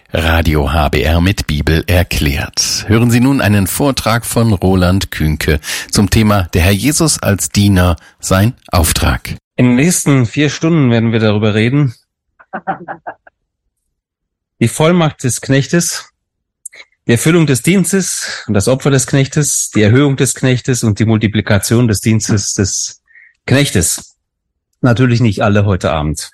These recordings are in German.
Radio HBR mit Bibel erklärt. Hören Sie nun einen Vortrag von Roland Kühnke zum Thema Der Herr Jesus als Diener, sein Auftrag. In den nächsten 4 Stunden werden wir darüber reden. Die Vollmacht des Knechtes, die Erfüllung des Dienstes und das Opfer des Knechtes, die Erhöhung des Knechtes und die Multiplikation des Dienstes des Knechtes. Natürlich nicht alle heute Abend.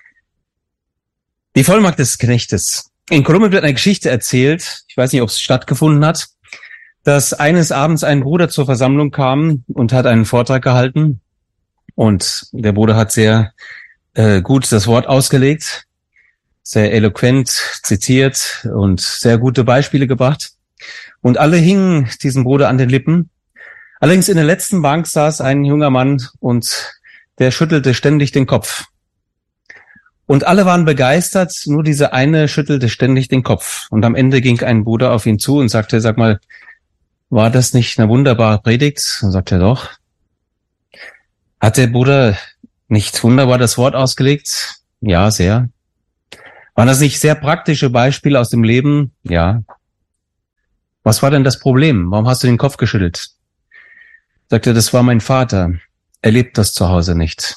Die Vollmacht des Knechtes. In Kolumbien wird eine Geschichte erzählt, ich weiß nicht, ob es stattgefunden hat, dass eines Abends ein Bruder zur Versammlung kam und hat einen Vortrag gehalten. Und der Bruder hat sehr gut das Wort ausgelegt, sehr eloquent zitiert und sehr gute Beispiele gebracht. Und alle hingen diesem Bruder an den Lippen. Allerdings in der letzten Bank saß ein junger Mann und der schüttelte ständig den Kopf. Und alle waren begeistert, nur dieser eine schüttelte ständig den Kopf. Und am Ende ging ein Bruder auf ihn zu und sagte, sag mal, war das nicht eine wunderbare Predigt? Und sagte er, doch. Hat der Bruder nicht wunderbar das Wort ausgelegt? Ja, sehr. Waren das nicht sehr praktische Beispiele aus dem Leben? Ja. Was war denn das Problem? Warum hast du den Kopf geschüttelt? Sagte er, das war mein Vater. Er lebt das zu Hause nicht.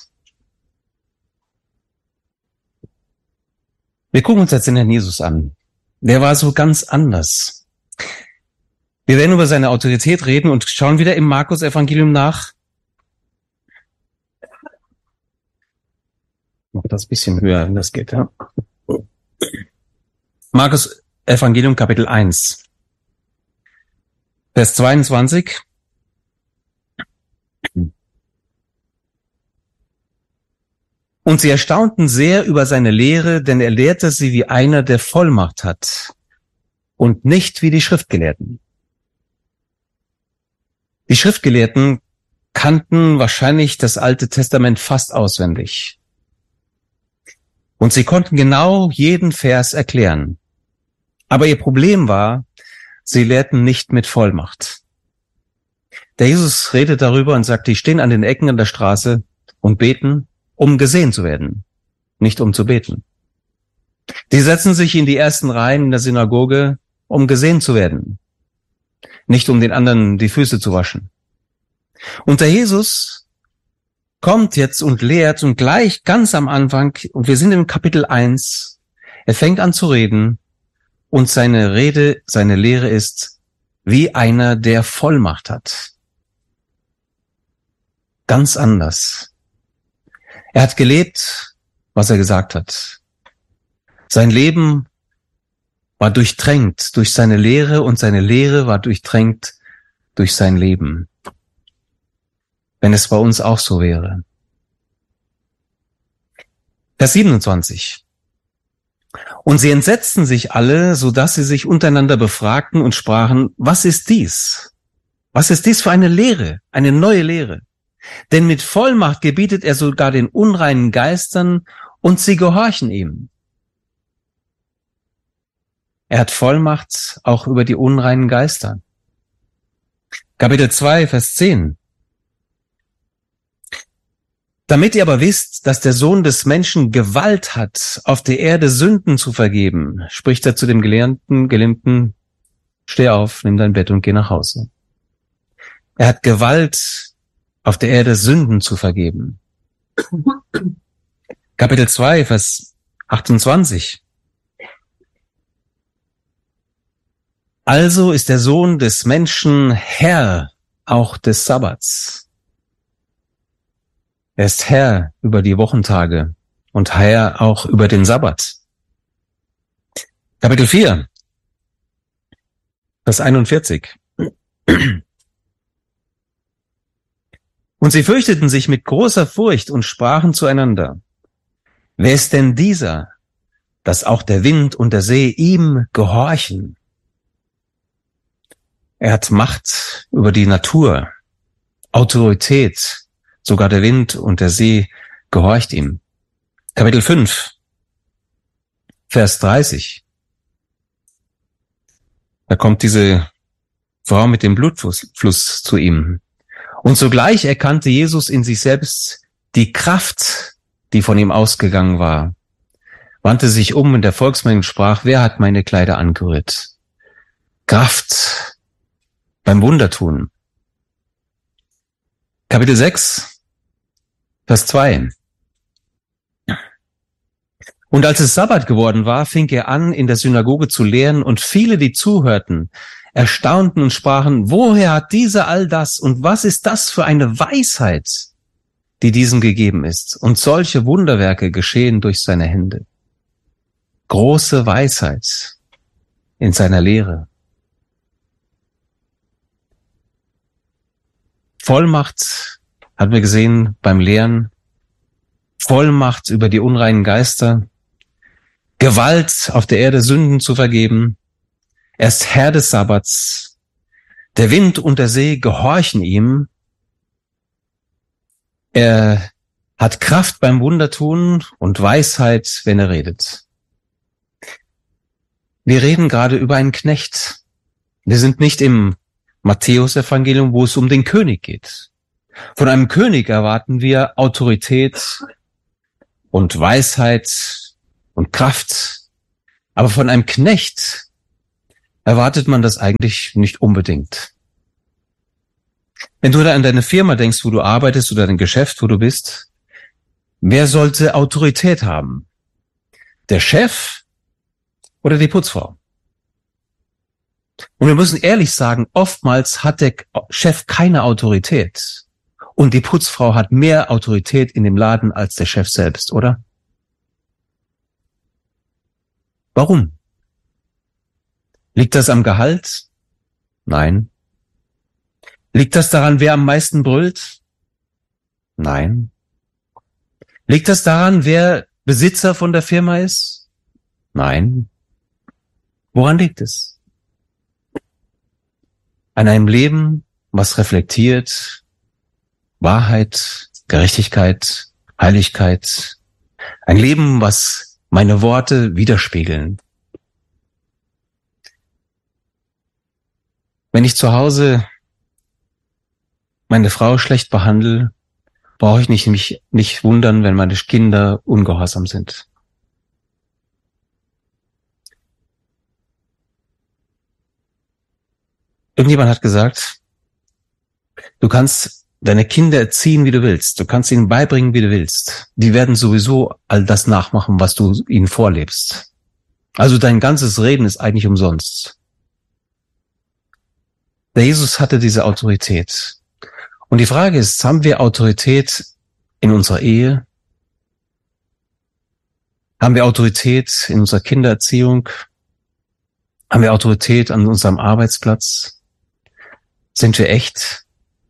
Wir gucken uns jetzt den Herrn Jesus an. Der war so ganz anders. Wir werden über seine Autorität reden und schauen wieder im Markus-Evangelium nach. Mach das ein bisschen höher, wenn das geht, ja. Markus-Evangelium Kapitel 1, Vers 22. Und sie erstaunten sehr über seine Lehre, denn er lehrte sie wie einer, der Vollmacht hat und nicht wie die Schriftgelehrten. Die Schriftgelehrten kannten wahrscheinlich das Alte Testament fast auswendig. Und sie konnten genau jeden Vers erklären. Aber ihr Problem war, sie lehrten nicht mit Vollmacht. Der Jesus redet darüber und sagt, die stehen an den Ecken an der Straße und beten, um gesehen zu werden, nicht um zu beten. Die setzen sich in die ersten Reihen in der Synagoge, um gesehen zu werden, nicht um den anderen die Füße zu waschen. Und der Jesus kommt jetzt und lehrt und gleich ganz am Anfang, und wir sind im Kapitel 1, er fängt an zu reden und seine Lehre ist wie einer, der Vollmacht hat. Ganz anders. Er hat gelebt, was er gesagt hat. Sein Leben war durchtränkt durch seine Lehre und seine Lehre war durchtränkt durch sein Leben. Wenn es bei uns auch so wäre. Vers 27. Und sie entsetzten sich alle, so dass sie sich untereinander befragten und sprachen, was ist dies? Was ist dies für eine Lehre, eine neue Lehre? Denn mit Vollmacht gebietet er sogar den unreinen Geistern und sie gehorchen ihm. Er hat Vollmacht auch über die unreinen Geister. Kapitel 2, Vers 10. Damit ihr aber wisst, dass der Sohn des Menschen Gewalt hat, auf der Erde Sünden zu vergeben, spricht er zu dem Gelähmten, steh auf, nimm dein Bett und geh nach Hause. Er hat Gewalt, auf der Erde Sünden zu vergeben. Kapitel 2, Vers 28. Also ist der Sohn des Menschen Herr auch des Sabbats. Er ist Herr über die Wochentage und Herr auch über den Sabbat. Kapitel 4, Vers 41. Und sie fürchteten sich mit großer Furcht und sprachen zueinander, wer ist denn dieser, dass auch der Wind und der See ihm gehorchen? Er hat Macht über die Natur, Autorität, sogar der Wind und der See gehorcht ihm. Kapitel 5, Vers 30. Da kommt diese Frau mit dem Blutfluss zu ihm. Und sogleich erkannte Jesus in sich selbst die Kraft, die von ihm ausgegangen war. wandte sich um in der Volksmenge und sprach, wer hat meine Kleider angerührt? Kraft beim Wundertun. Kapitel 6, Vers 2. Und als es Sabbat geworden war, fing er an, in der Synagoge zu lehren, und viele, die zuhörten, erstaunten und sprachen, woher hat dieser all das und was ist das für eine Weisheit, die diesem gegeben ist? Und solche Wunderwerke geschehen durch seine Hände. Große Weisheit in seiner Lehre. Vollmacht, hat wir gesehen beim Lehren, Vollmacht über die unreinen Geister, Gewalt auf der Erde, Sünden zu vergeben. Er ist Herr des Sabbats. Der Wind und der See gehorchen ihm. Er hat Kraft beim Wundertun und Weisheit, wenn er redet. Wir reden gerade über einen Knecht. Wir sind nicht im Matthäus-Evangelium, wo es um den König geht. Von einem König erwarten wir Autorität und Weisheit und Kraft. Aber von einem Knecht erwartet man das eigentlich nicht unbedingt. Wenn du da an deine Firma denkst, wo du arbeitest, oder dein Geschäft, wo du bist, wer sollte Autorität haben? Der Chef oder die Putzfrau? Und wir müssen ehrlich sagen, oftmals hat der Chef keine Autorität. Und die Putzfrau hat mehr Autorität in dem Laden als der Chef selbst, oder? Warum? Liegt das am Gehalt? Nein. Liegt das daran, wer am meisten brüllt? Nein. Liegt das daran, wer Besitzer von der Firma ist? Nein. Woran liegt es? An einem Leben, was reflektiert Wahrheit, Gerechtigkeit, Heiligkeit. Ein Leben, was meine Worte widerspiegeln. Wenn ich zu Hause meine Frau schlecht behandle, brauche ich mich nicht wundern, wenn meine Kinder ungehorsam sind. Irgendjemand hat gesagt, du kannst deine Kinder erziehen, wie du willst. Du kannst ihnen beibringen, wie du willst. Die werden sowieso all das nachmachen, was du ihnen vorlebst. Also dein ganzes Reden ist eigentlich umsonst. Der Jesus hatte diese Autorität. Und die Frage ist, haben wir Autorität in unserer Ehe? Haben wir Autorität in unserer Kindererziehung? Haben wir Autorität an unserem Arbeitsplatz? Sind wir echt?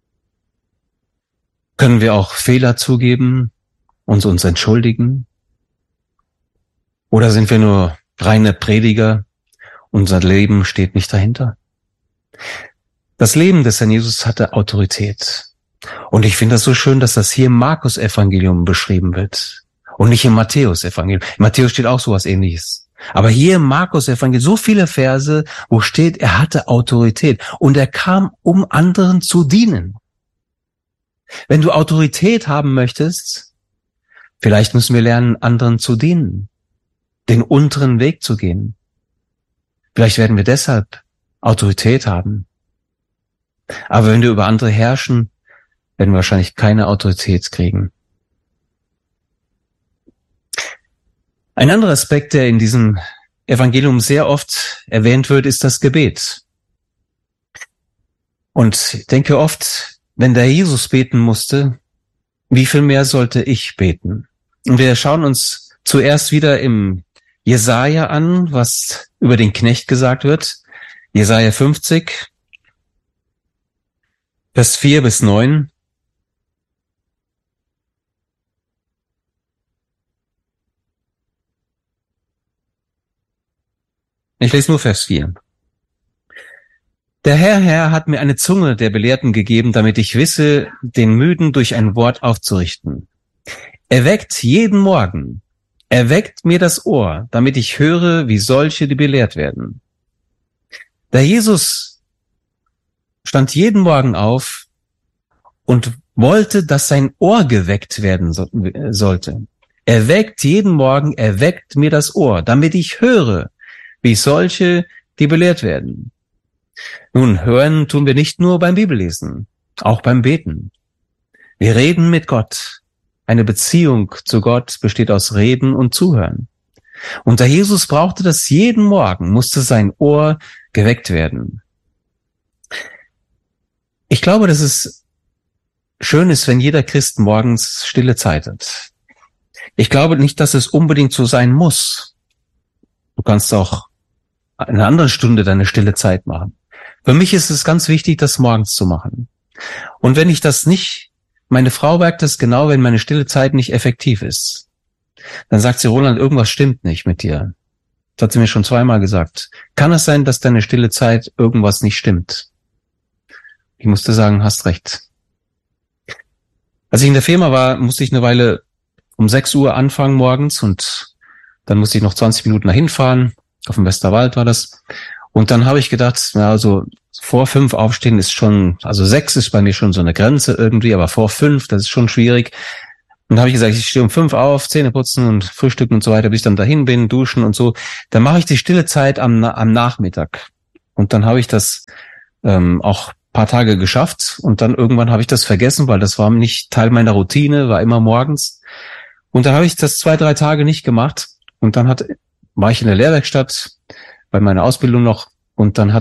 Können wir auch Fehler zugeben und uns entschuldigen? Oder sind wir nur reine Prediger? Unser Leben steht nicht dahinter. Das Leben des Herrn Jesus hatte Autorität. Und ich finde das so schön, dass das hier im Markus-Evangelium beschrieben wird und nicht im Matthäus-Evangelium. Im Matthäus steht auch sowas Ähnliches. Aber hier im Markus-Evangelium so viele Verse, wo steht, er hatte Autorität und er kam, um anderen zu dienen. Wenn du Autorität haben möchtest, vielleicht müssen wir lernen, anderen zu dienen, den unteren Weg zu gehen. Vielleicht werden wir deshalb Autorität haben. Aber wenn wir über andere herrschen, werden wir wahrscheinlich keine Autorität kriegen. Ein anderer Aspekt, der in diesem Evangelium sehr oft erwähnt wird, ist das Gebet. Und ich denke oft, wenn der Jesus beten musste, wie viel mehr sollte ich beten? Und wir schauen uns zuerst wieder im Jesaja an, was über den Knecht gesagt wird. Jesaja 50, Vers 4 bis 9. Ich lese nur Vers 4. Der Herr hat mir eine Zunge der Belehrten gegeben, damit ich wisse, den Müden durch ein Wort aufzurichten. Er weckt jeden Morgen, er weckt mir das Ohr, damit ich höre, wie solche, die belehrt werden. Der Jesus stand jeden Morgen auf und wollte, dass sein Ohr geweckt werden sollte. Jeden Morgen erweckt mir das Ohr, damit ich höre, wie solche, die belehrt werden. Nun, hören tun wir nicht nur beim Bibellesen, auch beim Beten. Wir reden mit Gott. Eine Beziehung zu Gott besteht aus Reden und Zuhören. Und der Jesus brauchte das jeden Morgen, musste sein Ohr geweckt werden. Ich glaube, dass es schön ist, wenn jeder Christ morgens stille Zeit hat. Ich glaube nicht, dass es unbedingt so sein muss. Du kannst auch in einer anderen Stunde deine stille Zeit machen. Für mich ist es ganz wichtig, das morgens zu machen. Und wenn ich das nicht, meine Frau merkt das genau, wenn meine stille Zeit nicht effektiv ist. Dann sagt sie, Roland, irgendwas stimmt nicht mit dir. Das hat sie mir schon zweimal gesagt. Kann es sein, dass deine stille Zeit irgendwas nicht stimmt? Ich musste sagen, hast recht. Als ich in der Firma war, musste ich eine Weile um 6 Uhr anfangen morgens und dann musste ich noch 20 Minuten dahin fahren. Auf dem Westerwald war das. Und dann habe ich gedacht, na, also vor 5 aufstehen ist schon, also 6 ist bei mir schon so eine Grenze irgendwie, aber vor 5, das ist schon schwierig. Und da habe ich gesagt, ich stehe um 5 auf, Zähne putzen und frühstücken und so weiter, bis ich dann dahin bin, duschen und so. Dann mache ich die stille Zeit am Nachmittag. Und dann habe ich das auch ein paar Tage geschafft und dann irgendwann habe ich das vergessen, weil das war nicht Teil meiner Routine, war immer morgens. Und dann habe ich das 2, 3 Tage nicht gemacht und dann war ich in der Lehrwerkstatt bei meiner Ausbildung noch und dann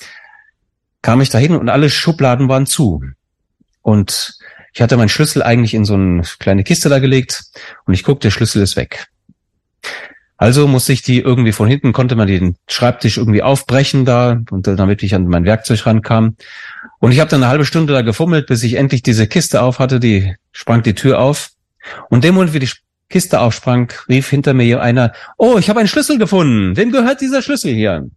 kam ich dahin und alle Schubladen waren zu. Und ich hatte meinen Schlüssel eigentlich in so eine kleine Kiste da gelegt und ich guckte, der Schlüssel ist weg. Also musste ich konnte man den Schreibtisch irgendwie aufbrechen da und damit ich an mein Werkzeug rankam. Und ich habe dann eine halbe Stunde da gefummelt, bis ich endlich diese Kiste auf hatte, sprang die Tür auf. Und dem Moment, wie die Kiste aufsprang, rief hinter mir einer, oh, ich habe einen Schlüssel gefunden. Wem gehört dieser Schlüssel hier?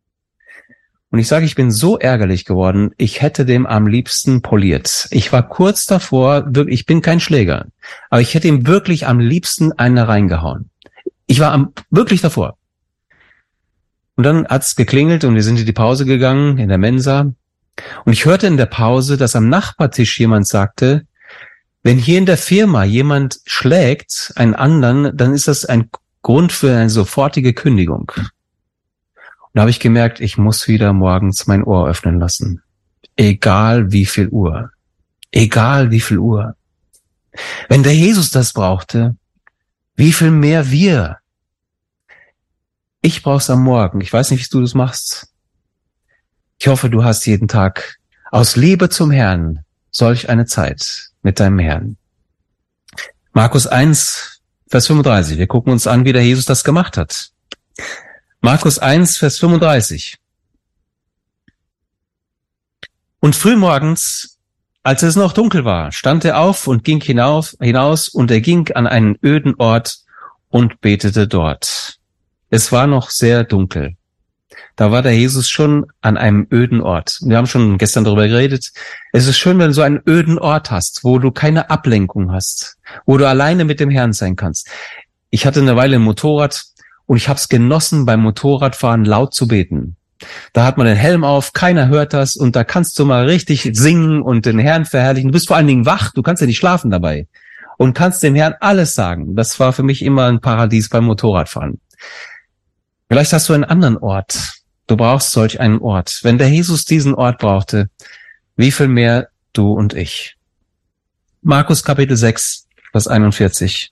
Und ich sage, ich bin so ärgerlich geworden, ich hätte dem am liebsten poliert. Ich war kurz davor, ich bin kein Schläger, aber ich hätte ihm wirklich am liebsten eine reingehauen. Ich war wirklich davor. Und dann hat's geklingelt und wir sind in die Pause gegangen in der Mensa. Und ich hörte in der Pause, dass am Nachbartisch jemand sagte, wenn hier in der Firma jemand schlägt einen anderen, dann ist das ein Grund für eine sofortige Kündigung. Und da habe ich gemerkt, ich muss wieder morgens mein Ohr öffnen lassen. Egal wie viel Uhr. Egal wie viel Uhr. Wenn der Jesus das brauchte, wie viel mehr wir? Ich brauch's am Morgen. Ich weiß nicht, wie du das machst. Ich hoffe, du hast jeden Tag aus Liebe zum Herrn solch eine Zeit mit deinem Herrn. Markus 1, Vers 35. Wir gucken uns an, wie der Jesus das gemacht hat. Markus 1, Vers 35. Und frühmorgens, als es noch dunkel war, stand er auf und ging hinaus und er ging an einen öden Ort und betete dort. Es war noch sehr dunkel. Da war der Jesus schon an einem öden Ort. Wir haben schon gestern darüber geredet. Es ist schön, wenn du so einen öden Ort hast, wo du keine Ablenkung hast, wo du alleine mit dem Herrn sein kannst. Ich hatte eine Weile ein Motorrad und ich habe es genossen, beim Motorradfahren laut zu beten. Da hat man den Helm auf, keiner hört das und da kannst du mal richtig singen und den Herrn verherrlichen. Du bist vor allen Dingen wach, du kannst ja nicht schlafen dabei und kannst dem Herrn alles sagen. Das war für mich immer ein Paradies beim Motorradfahren. Vielleicht hast du einen anderen Ort. Du brauchst solch einen Ort. Wenn der Jesus diesen Ort brauchte, wie viel mehr du und ich? Markus Kapitel 6, Vers 41.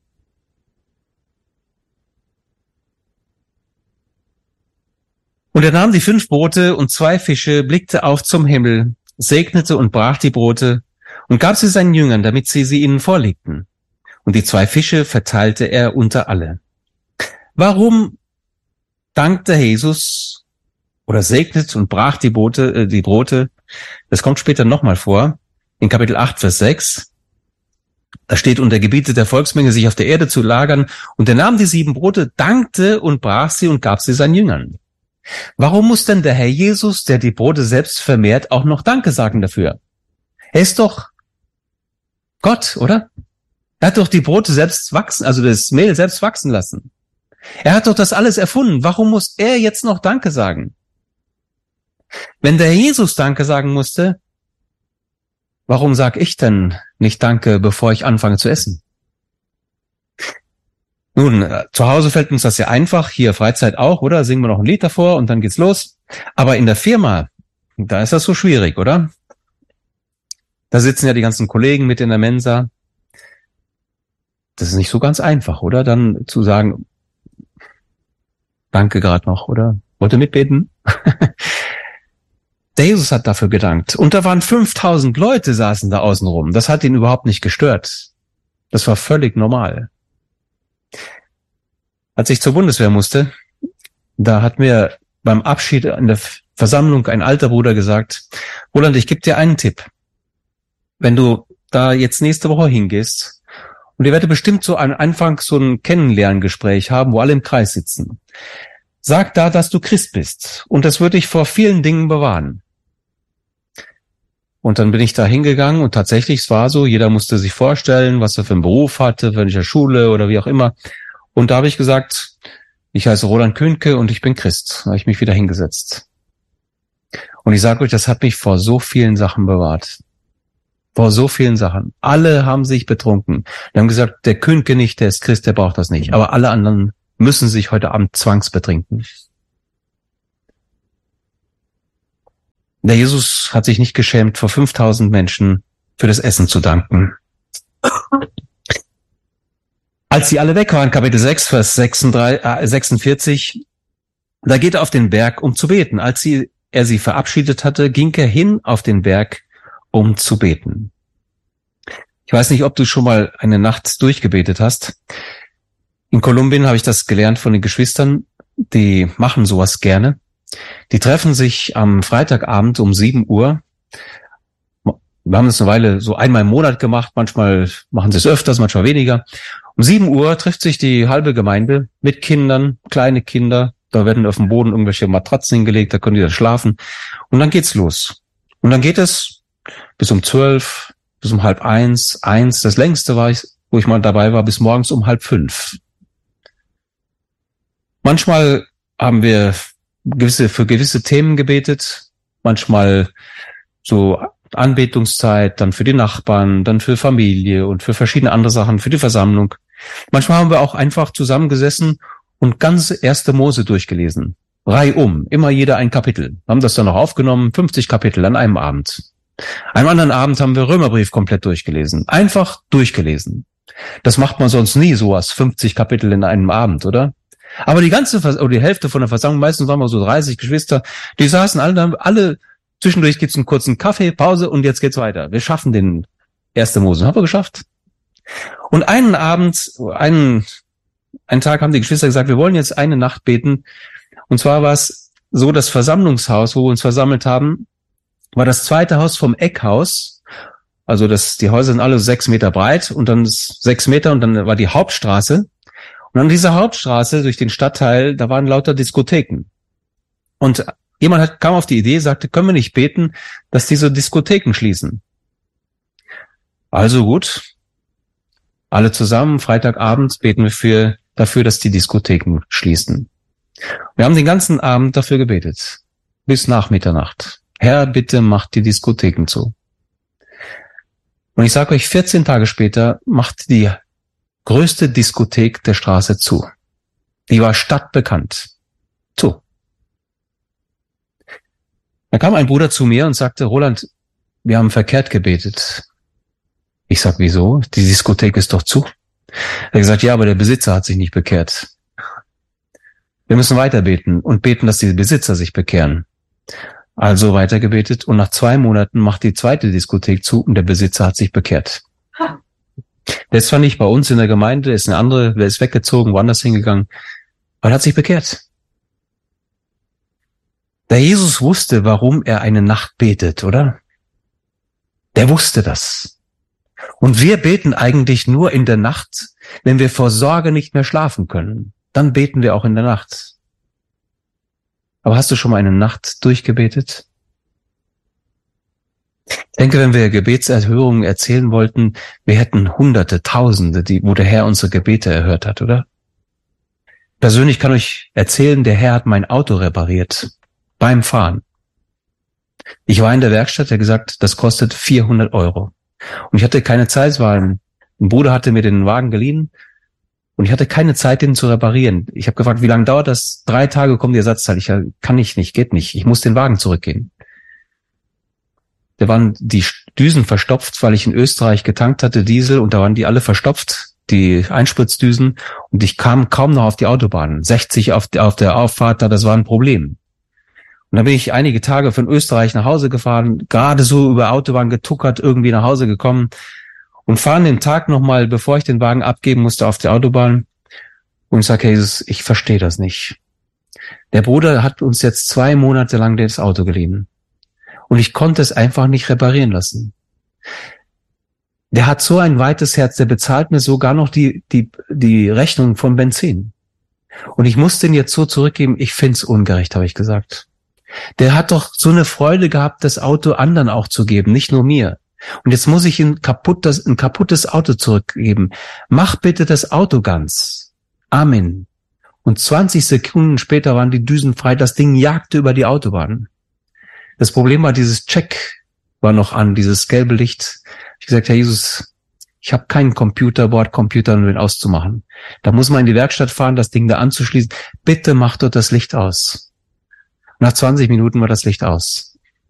Und er nahm die 5 Brote und 2 Fische, blickte auf zum Himmel, segnete und brach die Brote und gab sie seinen Jüngern, damit sie ihnen vorlegten. Und die 2 Fische verteilte er unter alle. Warum dankte Jesus oder segnet und brach die Brote? Das kommt später nochmal vor, in Kapitel 8, Vers 6. Da steht, und er gebietet der Volksmenge, sich auf der Erde zu lagern. Und er nahm die 7 Brote, dankte und brach sie und gab sie seinen Jüngern. Warum muss denn der Herr Jesus, der die Brote selbst vermehrt, auch noch Danke sagen dafür? Er ist doch Gott, oder? Er hat doch die Brote selbst wachsen, also das Mehl selbst wachsen lassen. Er hat doch das alles erfunden. Warum muss er jetzt noch Danke sagen? Wenn der Herr Jesus Danke sagen musste, warum sag ich denn nicht Danke, bevor ich anfange zu essen? Nun, zu Hause fällt uns das ja einfach, hier Freizeit auch, oder? Singen wir noch ein Lied davor und dann geht's los. Aber in der Firma, da ist das so schwierig, oder? Da sitzen ja die ganzen Kollegen mit in der Mensa. Das ist nicht so ganz einfach, oder? Dann zu sagen, danke gerade noch, oder? Wollt ihr mitbeten? Der Jesus hat dafür gedankt. Und da waren 5000 Leute, saßen da außen rum. Das hat ihn überhaupt nicht gestört. Das war völlig normal. Als ich zur Bundeswehr musste, da hat mir beim Abschied in der Versammlung ein alter Bruder gesagt, Roland, ich gebe dir einen Tipp. Wenn du da jetzt nächste Woche hingehst, und ihr werdet bestimmt so am Anfang so ein Kennenlerngespräch haben, wo alle im Kreis sitzen. Sag da, dass du Christ bist. Und das würde dich vor vielen Dingen bewahren. Und dann bin ich da hingegangen und tatsächlich, es war so, jeder musste sich vorstellen, was er für einen Beruf hatte, für welche Schule oder wie auch immer. Und da habe ich gesagt, ich heiße Roland Kühnke und ich bin Christ. Da habe ich mich wieder hingesetzt. Und ich sage euch, das hat mich vor so vielen Sachen bewahrt. Vor so vielen Sachen. Alle haben sich betrunken. Die haben gesagt, der Kühnke nicht, der ist Christ, der braucht das nicht. Aber alle anderen müssen sich heute Abend zwangsbetrinken. Der Jesus hat sich nicht geschämt, vor 5000 Menschen für das Essen zu danken. Als sie alle weg waren, Kapitel 6, Vers 46, da geht er auf den Berg, um zu beten. Als er sie verabschiedet hatte, ging er hin auf den Berg, um zu beten. Ich weiß nicht, ob du schon mal eine Nacht durchgebetet hast. In Kolumbien habe ich das gelernt von den Geschwistern, die machen sowas gerne. Die treffen sich am Freitagabend um 7 Uhr. Wir haben das eine Weile so einmal im Monat gemacht, manchmal machen sie es öfters, manchmal weniger. Um 7 Uhr trifft sich die halbe Gemeinde mit Kindern, kleine Kinder. Da werden auf dem Boden irgendwelche Matratzen hingelegt, da können die dann schlafen. Und dann geht's los. Und dann geht es bis um 12, bis um 12:30, 1. Das längste war ich, wo ich mal dabei war, bis morgens um 4:30. Manchmal haben wir für gewisse Themen gebetet, manchmal so Anbetungszeit, dann für die Nachbarn, dann für Familie und für verschiedene andere Sachen, für die Versammlung. Manchmal haben wir auch einfach zusammengesessen und ganze 1. Mose durchgelesen. Reihum, immer jeder ein Kapitel. Wir haben das dann noch aufgenommen, 50 Kapitel an einem Abend. Am anderen Abend haben wir Römerbrief komplett durchgelesen. Einfach durchgelesen. Das macht man sonst nie, sowas, 50 Kapitel in einem Abend, oder? Aber die Hälfte von der Versammlung, meistens waren wir so 30 Geschwister, die saßen alle zwischendurch gibt's einen kurzen Kaffee, Pause und jetzt geht's weiter. Wir schaffen den 1. Mose. Haben wir geschafft. Und einen Tag haben die Geschwister gesagt, wir wollen jetzt eine Nacht beten. Und zwar war es so, das Versammlungshaus, wo wir uns versammelt haben, war das zweite Haus vom Eckhaus. Also die Häuser sind alle 6 Meter breit und dann 6 Meter und dann war die Hauptstraße. Und an dieser Hauptstraße durch den Stadtteil, da waren lauter Diskotheken. Und jemand kam auf die Idee, sagte, können wir nicht beten, dass diese Diskotheken schließen? Also gut, alle zusammen, Freitagabend beten wir dafür, dass die Diskotheken schließen. Wir haben den ganzen Abend dafür gebetet, bis nach Mitternacht. Herr, bitte macht die Diskotheken zu. Und ich sage euch, 14 Tage später macht die größte Diskothek der Straße zu. Die war stadtbekannt. Zu. Da kam ein Bruder zu mir und sagte, Roland, wir haben verkehrt gebetet. Ich sag, wieso? Die Diskothek ist doch zu. Er hat gesagt, ja, aber der Besitzer hat sich nicht bekehrt. Wir müssen weiter beten und beten, dass die Besitzer sich bekehren. Also weiter gebetet und nach 2 Monaten macht die zweite Diskothek zu und der Besitzer hat sich bekehrt. Der ist zwar nicht bei uns in der Gemeinde, ist eine andere, der ist weggezogen, woanders hingegangen, aber er hat sich bekehrt. Der Jesus wusste, warum er eine Nacht betet, oder? Der wusste das. Und wir beten eigentlich nur in der Nacht, wenn wir vor Sorge nicht mehr schlafen können. Dann beten wir auch in der Nacht. Aber hast du schon mal eine Nacht durchgebetet? Ich denke, wenn wir Gebetserhörungen erzählen wollten, wir hätten Hunderte, Tausende, wo der Herr unsere Gebete erhört hat, oder? Persönlich kann ich erzählen, der Herr hat mein Auto repariert beim Fahren. Ich war in der Werkstatt, der hat gesagt, das kostet 400 €. Und ich hatte keine Zeit, weil ein Bruder hatte mir den Wagen geliehen. Und ich hatte keine Zeit, den zu reparieren. Ich habe gefragt, wie lange dauert das? 3 Tage kommt die Ersatzteil. Kann ich nicht, geht nicht. Ich muss den Wagen zurückgehen. Da waren die Düsen verstopft, weil ich in Österreich getankt hatte, Diesel, und da waren die alle verstopft, die Einspritzdüsen, und ich kam kaum noch auf die Autobahn. 60 auf der Auffahrt, das war ein Problem. Und dann bin ich einige Tage von Österreich nach Hause gefahren, gerade so über Autobahn getuckert, irgendwie nach Hause gekommen und fahren den Tag nochmal, bevor ich den Wagen abgeben musste, auf der Autobahn. Und ich sage, Jesus, ich verstehe das nicht. Der Bruder hat uns jetzt 2 Monate lang das Auto geliehen. Und ich konnte es einfach nicht reparieren lassen. Der hat so ein weites Herz, der bezahlt mir sogar noch die Rechnung von Benzin. Und ich muss den jetzt so zurückgeben, ich find's ungerecht, habe ich gesagt. Der hat doch so eine Freude gehabt, das Auto anderen auch zu geben, nicht nur mir. Und jetzt muss ich ein kaputtes Auto zurückgeben. Mach bitte das Auto ganz. Amen. Und 20 Sekunden später waren die Düsen frei, das Ding jagte über die Autobahn. Das Problem war, dieses Check war noch an, dieses gelbe Licht. Ich gesagt, Herr Jesus, ich habe keinen Bordcomputer, um den auszumachen. Da muss man in die Werkstatt fahren, das Ding da anzuschließen. Bitte mach dort das Licht aus. Nach 20 Minuten war das Licht aus.